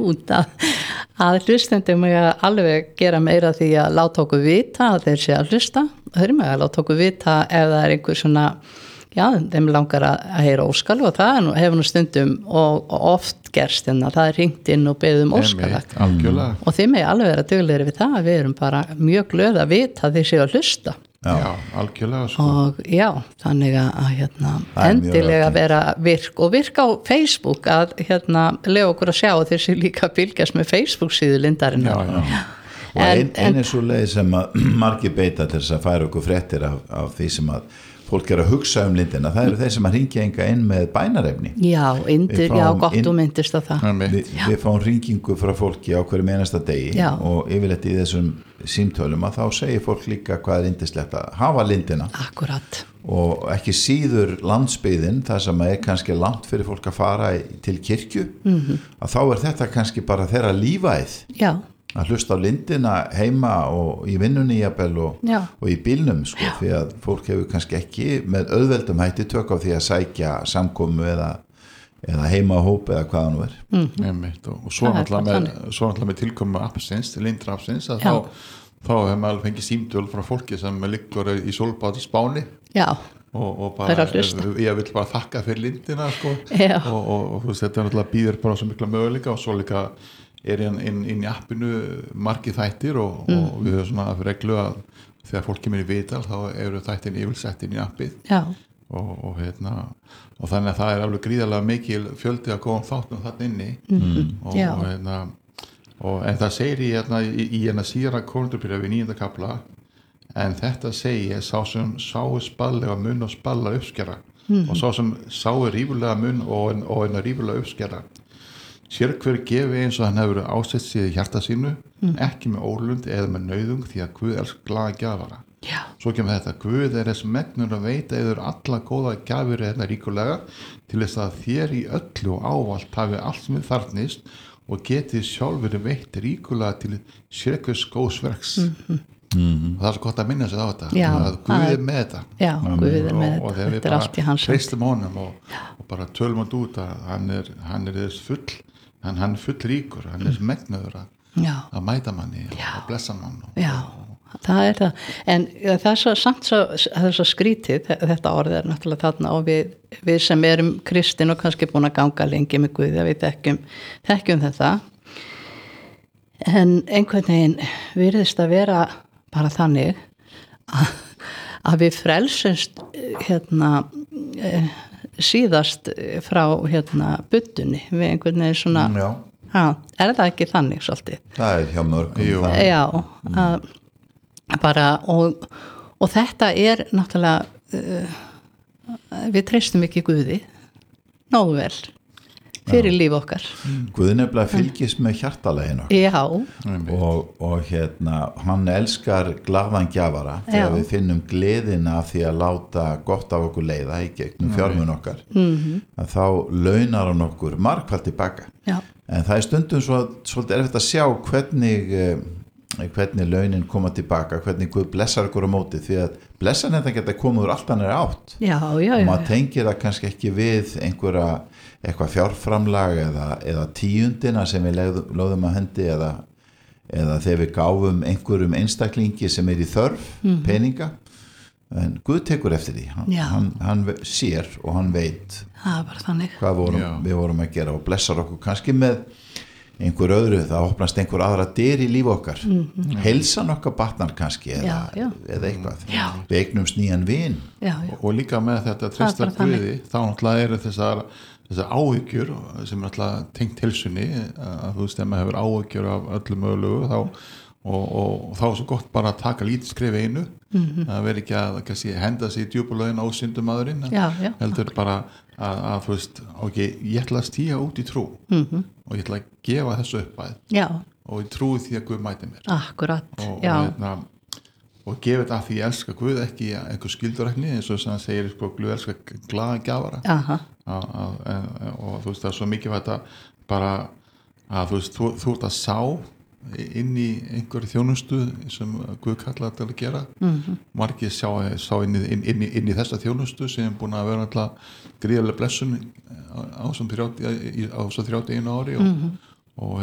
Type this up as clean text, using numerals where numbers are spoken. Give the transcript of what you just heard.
út að hlustendum mega alveg gera meira því að láta okkur vita að þeir sé að hlusta, þeir mega láta okkur vita ef það einhver svona, já, þeim langar að heyra óskal og það hefur nú stundum og oft gerst en það hringt inn og beðið óskalag og þeir mega alveg vera duglegri við það, við erum bara mjög glöð að vita að þeir séu að hlusta. Já, algjörlega sko. Og já, þannig að endilega vera virka á Facebook að lega okkur að sjá og þeir séu líka að fylgjast með Facebook síðu Lindarinnar. Já. Og ein er svo leið sem að margir beita til þess að færa okkur fréttir af því sem að fólk er að hugsa Lindina, það eru þeir sem að hringja enga inn með bænarefni. Já, gott og myndist á það. Við fáum hringingu frá fólki á hverjum einasta degi og yfirleitt í þessum símtölum að þá segir fólk líka hvað er yndislegt að hafa Lindina. Akkurat. Og ekki síður landsbyggðin, það sem er kannski langt fyrir fólk að fara til kirkju, að þá er þetta kannski bara þeirra lífæð. Já. Að hlusta á Lindina heima og í vinnunni jafnvel og í bílnum sko, því að fólk hefur kannski ekki með auðveldum hætti tök á því að sækja samkomu eða heima á hóp eða hvaða nú er. Og svo náttúrulega með tilkomu appsins, Lindra appsins að þá hefum við alveg fengið símtöl frá fólki sem liggur í sólbað í Spáni. Já. Og bara, ég vil bara þakka fyrir Lindina sko. og þetta náttúrulega býður bara svo mikla möguleika og svo líka er inn í appinu margir þættir og við höfum svona reglu að þegar fólk kemur í viðtal þá eru þættin yfirsettin í appið og þannig að það er alveg gríðarlega mikil fjöldi að koma þáttum þarna inni en það segir í síðara Korintharbréfi 9. kafla en þetta segir sá sem sáu spallega munn og spallar uppskera og sá sem sáu rífulega munn og rífulega uppskera sér hver gefi eins og hann hefur ásett sig í hjarta sínu ekki með ólund eða með nauðung því að Guð elskar glaða gjafara. Svo kemur þetta Guð er þess megnur að veita yður alla góða gjafir ríkulega til þess að þér í öllu og ávallt hafi allt sem þið þarfnist og getið sjálfur veitt ríkulega til sérkvers góðsverks. Og það er svo gott að minna sig á þetta að Guð er með þetta. Já, Guð er með þetta. Og þegar við bara treystum honum og bara tölum hann út að hann er þess full hann er full ríkur, hann er megnuður að mæta manni og blessa mann það er það en það er svo samt það er svo skrítið, þetta orðið er náttúrulega þarna og við sem erum kristin og kannski búin að ganga lengi með Guði að við þekkjum þetta en einhvern veginn virðist að vera bara þannig að við frelsumst síðast frá buddunni við einhvern veginn svona er það ekki þannig svolítið? Það er hjá mörgum bara og þetta er náttúrulega við treystum ekki Guði nógu vel fyrir líf okkar Guð nefnilega fylgist með hjartaleginu og hann elskar glaðan gjafara þegar við finnum gleðina af því að láta gott af okkur leiða í gegnum fjármun okkar að þá launar hann okkur margfalt tilbaka en það er stundum svolítið erfitt að sjá hvernig launin koma tilbaka, hvernig Guð blessar okkur á móti því að blessan þetta geta komið úr allt hann átt og maður tengir það kannski ekki við eitthvað fjárframlag eða tíundina sem við lögðum að hendi eða þegar við gáfum einhverjum einstaklingi sem er í þörf peninga en Guð tekur eftir því hann sér og hann veit hvað við vorum að gera og blessar okkur kannski með einhver öðru, það opnast einhver aðra dyr í líf okkar heilsan okkar batnar kannski eða eitthvað við eignumst nýjan vin og líka með þetta treysta Guði þá náttúrulega eru þessar áhyggjur sem er náttúrulega tengt heilsunni að þú veist ef maður hefur áhyggjur af öllu mögulegu og þá er svo gott bara að taka lítið skref einu að vera ekki að henda sig í djúpulögin á syndumadurinn heldur bara að þú veist ég ætla að stíga út í trú og ég ætla að gefa þessu uppæð og ég trúi því að Guð mæti mér akkurat og gefa þetta að því ég elska Guð ekki einhver skildurækni eins og sem hann segir Guð elskar glaða gjafara og þú veist það er svo mikið þetta bara að þú veist þú ert að sá inn í einhverju þjónustu sem Guð kallar til að gera margir sá inn í þessa þjónustu sem er búin að vera alltaf gríðarlega blessun á svo 31 ári og